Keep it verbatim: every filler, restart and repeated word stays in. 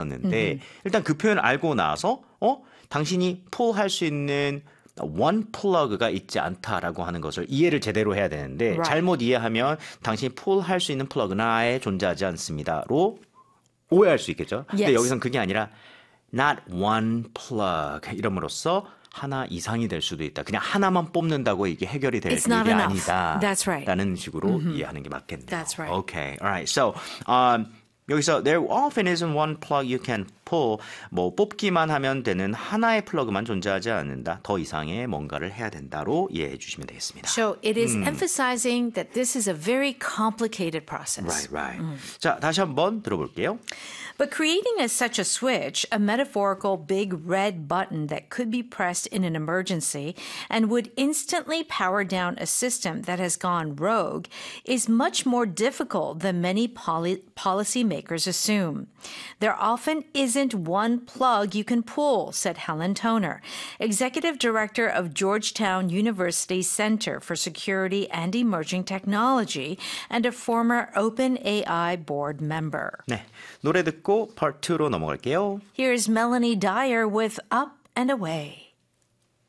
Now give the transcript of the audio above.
배웠는데 mm-hmm. 일단 그 표현을 알고 나서 어 당신이 pull 할 수 있는 one plug가 있지 않다라고 하는 것을 이해를 제대로 해야 되는데 right. 잘못 이해하면 당신이 pull 할 수 있는 플러그는 아예 존재하지 않습니다로 오해할 수 있겠죠. yes. 근데 여기서는 그게 아니라 not one plug 이름으로써 하나 이상이 될 수도 있다. 그냥 하나만 뽑는다고 이게 해결이 될 일이 아니다. That's right. 라는 식으로 mm-hmm. 이해하는 게 맞겠네요. That's right. Okay, all right. So, um, 여기서 there often isn't one plug you can pull. 뭐 뽑기만 하면 되는 하나의 플러그만 존재하지 않는다. 더 이상의 뭔가를 해야 된다로 이해해 주시면 되겠습니다. So it is 음. emphasizing that this is a very complicated process. Right, right. 음. 자, 다시 한번 들어볼게요. But creating a, such a switch, a metaphorical big red button that could be pressed in an emergency and would instantly power down a system that has gone rogue, is much more difficult than many poli- policymakers assume. There often isn't one plug you can pull, said Helen Toner, executive director of Georgetown University's Center for Security and Emerging Technology and a former OpenAI board member. 네, 노래 듣고 part two로 넘어갈게요. Here's Melanie Dyer with Up and Away.